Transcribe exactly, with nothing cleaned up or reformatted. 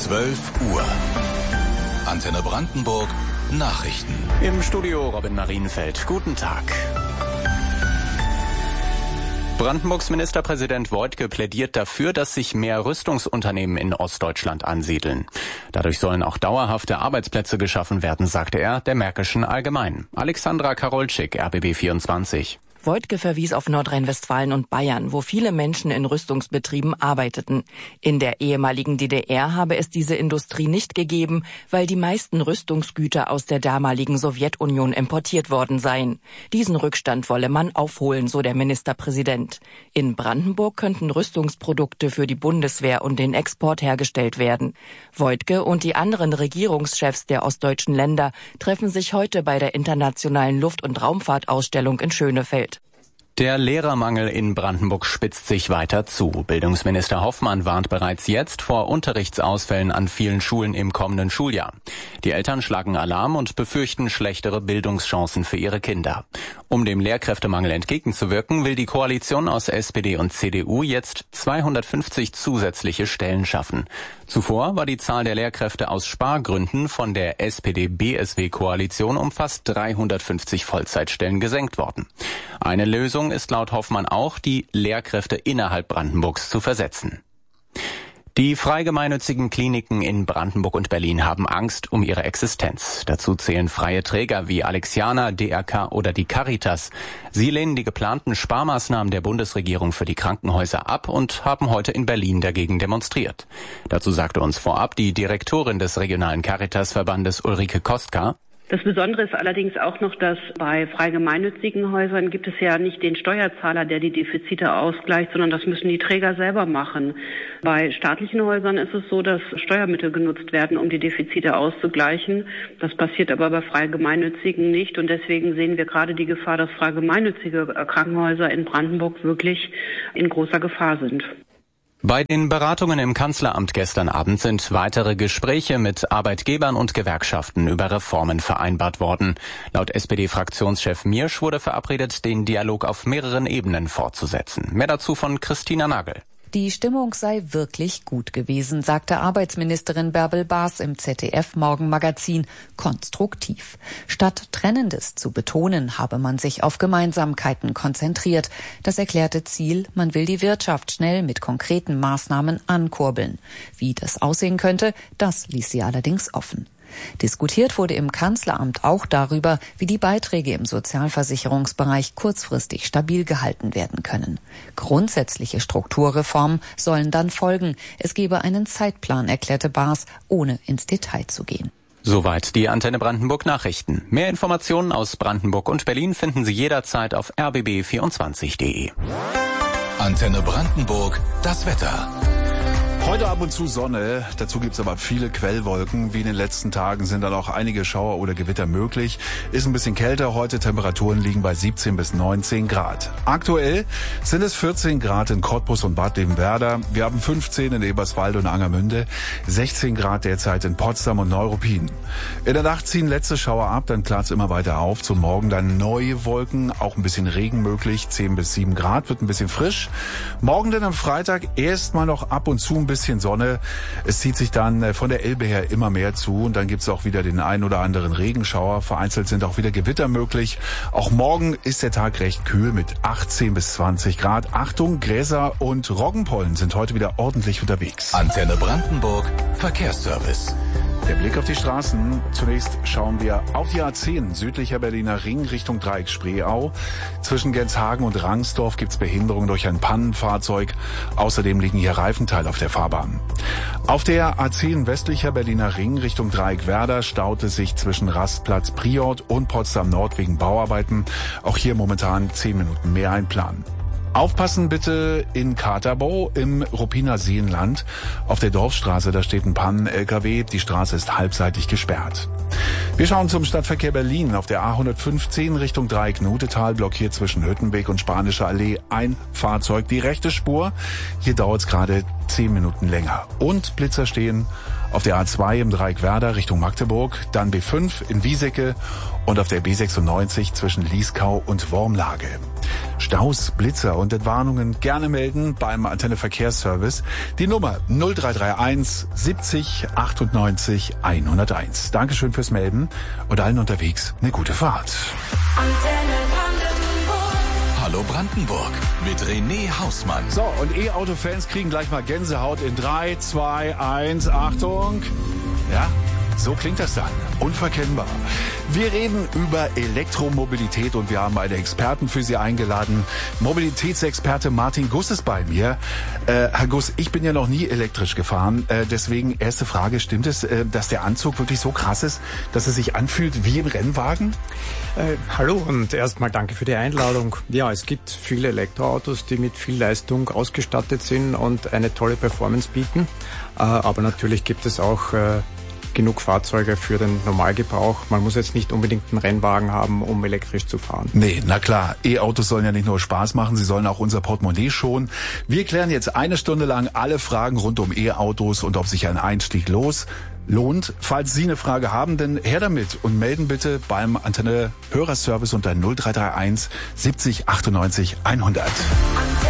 zwölf Uhr. Antenne Brandenburg Nachrichten. Im Studio Robin Marienfeld. Guten Tag. Brandenburgs Ministerpräsident Woidke plädiert dafür, dass sich mehr Rüstungsunternehmen in Ostdeutschland ansiedeln. Dadurch sollen auch dauerhafte Arbeitsplätze geschaffen werden, sagte er der Märkischen Allgemeinen. Alexandra Karolczyk, R B B vierundzwanzig. Woidke verwies auf Nordrhein-Westfalen und Bayern, wo viele Menschen in Rüstungsbetrieben arbeiteten. In der ehemaligen D D R habe es diese Industrie nicht gegeben, weil die meisten Rüstungsgüter aus der damaligen Sowjetunion importiert worden seien. Diesen Rückstand wolle man aufholen, so der Ministerpräsident. In Brandenburg könnten Rüstungsprodukte für die Bundeswehr und den Export hergestellt werden. Woidke und die anderen Regierungschefs der ostdeutschen Länder treffen sich heute bei der Internationalen Luft- und Raumfahrtausstellung in Schönefeld. Der Lehrermangel in Brandenburg spitzt sich weiter zu. Bildungsminister Hoffmann warnt bereits jetzt vor Unterrichtsausfällen an vielen Schulen im kommenden Schuljahr. Die Eltern schlagen Alarm und befürchten schlechtere Bildungschancen für ihre Kinder. Um dem Lehrkräftemangel entgegenzuwirken, will die Koalition aus S P D und C D U jetzt zweihundertfünfzig zusätzliche Stellen schaffen. Zuvor war die Zahl der Lehrkräfte aus Spargründen von der S P D-B S W-Koalition um fast dreihundertfünfzig Vollzeitstellen gesenkt worden. Eine Lösung ist laut Hoffmann auch, die Lehrkräfte innerhalb Brandenburgs zu versetzen. Die frei gemeinnützigen Kliniken in Brandenburg und Berlin haben Angst um ihre Existenz. Dazu zählen freie Träger wie Alexiana, D R K oder die Caritas. Sie lehnen die geplanten Sparmaßnahmen der Bundesregierung für die Krankenhäuser ab und haben heute in Berlin dagegen demonstriert. Dazu sagte uns vorab die Direktorin des regionalen Caritas-Verbandes Ulrike Kostka. Das Besondere ist allerdings auch noch, dass bei frei gemeinnützigen Häusern gibt es ja nicht den Steuerzahler, der die Defizite ausgleicht, sondern das müssen die Träger selber machen. Bei staatlichen Häusern ist es so, dass Steuermittel genutzt werden, um die Defizite auszugleichen. Das passiert aber bei frei gemeinnützigen nicht und deswegen sehen wir gerade die Gefahr, dass frei gemeinnützige Krankenhäuser in Brandenburg wirklich in großer Gefahr sind. Bei den Beratungen im Kanzleramt gestern Abend sind weitere Gespräche mit Arbeitgebern und Gewerkschaften über Reformen vereinbart worden. Laut S P D-Fraktionschef Miersch wurde verabredet, den Dialog auf mehreren Ebenen fortzusetzen. Mehr dazu von Christina Nagel. Die Stimmung sei wirklich gut gewesen, sagte Arbeitsministerin Bärbel Baas im Z D F-Morgenmagazin. Konstruktiv. Statt Trennendes zu betonen, habe man sich auf Gemeinsamkeiten konzentriert. Das erklärte Ziel, man will die Wirtschaft schnell mit konkreten Maßnahmen ankurbeln. Wie das aussehen könnte, das ließ sie allerdings offen. Diskutiert wurde im Kanzleramt auch darüber, wie die Beiträge im Sozialversicherungsbereich kurzfristig stabil gehalten werden können. Grundsätzliche Strukturreformen sollen dann folgen. Es gebe einen Zeitplan, erklärte Baas, ohne ins Detail zu gehen. Soweit die Antenne Brandenburg Nachrichten. Mehr Informationen aus Brandenburg und Berlin finden Sie jederzeit auf r b b vierundzwanzig punkt d e. Antenne Brandenburg, das Wetter. Heute ab und zu Sonne, dazu gibt's aber viele Quellwolken. Wie in den letzten Tagen sind dann auch einige Schauer oder Gewitter möglich. Ist ein bisschen kälter heute, Temperaturen liegen bei siebzehn bis neunzehn Grad. Aktuell sind es vierzehn Grad in Cottbus und Bad Liebenwerda. Wir haben fünfzehn in Eberswalde und Angermünde, sechzehn Grad derzeit in Potsdam und Neuruppin. In der Nacht ziehen letzte Schauer ab, dann klart's immer weiter auf. Zum Morgen dann neue Wolken, auch ein bisschen Regen möglich, zehn bis sieben Grad, wird ein bisschen frisch. Morgen dann am Freitag erstmal noch ab und zu ein bisschen bisschen Sonne. Es zieht sich dann von der Elbe her immer mehr zu und dann gibt es auch wieder den einen oder anderen Regenschauer. Vereinzelt sind auch wieder Gewitter möglich. Auch morgen ist der Tag recht kühl mit achtzehn bis zwanzig Grad. Achtung, Gräser und Roggenpollen sind heute wieder ordentlich unterwegs. Antenne Brandenburg, Verkehrsservice. Der Blick auf die Straßen. Zunächst schauen wir auf die A zehn, südlicher Berliner Ring Richtung Dreieck Spreeau. Zwischen Genshagen und Rangsdorf gibt es Behinderungen durch ein Pannenfahrzeug. Außerdem liegen hier Reifenteile auf der Fahrbahn. Auf der A zehn westlicher Berliner Ring Richtung Dreieck Werder staute sich zwischen Rastplatz Priort und Potsdam Nord wegen Bauarbeiten. Auch hier momentan zehn Minuten mehr einplanen. Aufpassen bitte in Katerbau im Ruppiner Seenland. Auf der Dorfstraße, da steht ein Pannen-L K W. Die Straße ist halbseitig gesperrt. Wir schauen zum Stadtverkehr Berlin. Auf der A hundertfünfzehn Richtung Dreieck-Nutetal blockiert zwischen Hüttenweg und Spanische Allee ein Fahrzeug die rechte Spur. Hier dauert es gerade zehn Minuten länger. Und Blitzer stehen auf der A zwei im Dreieck Werder Richtung Magdeburg, dann B fünf in Wiesecke und auf der B sechsundneunzig zwischen Lieskau und Wormlage. Staus, Blitzer und Entwarnungen gerne melden beim Antenne Verkehrsservice. Die Nummer null drei drei eins siebzig achtundneunzig hunderteins. Dankeschön fürs Melden und allen unterwegs eine gute Fahrt. Hallo Brandenburg mit René Hausmann. So, und E-Auto-Fans kriegen gleich mal Gänsehaut in drei, zwei, eins, Achtung. Ja, so klingt das dann. Unverkennbar. Wir reden über Elektromobilität und wir haben einen Experten für Sie eingeladen. Mobilitätsexperte Martin Guss ist bei mir. Äh, Herr Guss, ich bin ja noch nie elektrisch gefahren. Äh, deswegen erste Frage, stimmt es, äh, dass der Anzug wirklich so krass ist, dass es sich anfühlt wie im Rennwagen? Äh, hallo und erstmal danke für die Einladung. Ja, es gibt viele Elektroautos, die mit viel Leistung ausgestattet sind und eine tolle Performance bieten. Äh, aber natürlich gibt es auch äh, genug Fahrzeuge für den Normalgebrauch. Man muss jetzt nicht unbedingt einen Rennwagen haben, um elektrisch zu fahren. Nee, na klar. E-Autos sollen ja nicht nur Spaß machen, sie sollen auch unser Portemonnaie schonen. Wir klären jetzt eine Stunde lang alle Fragen rund um E-Autos und ob sich ein Einstieg los lohnt. Falls Sie eine Frage haben, dann her damit und melden bitte beim Antenne Hörerservice unter null drei drei eins siebzig achtundneunzig hundert.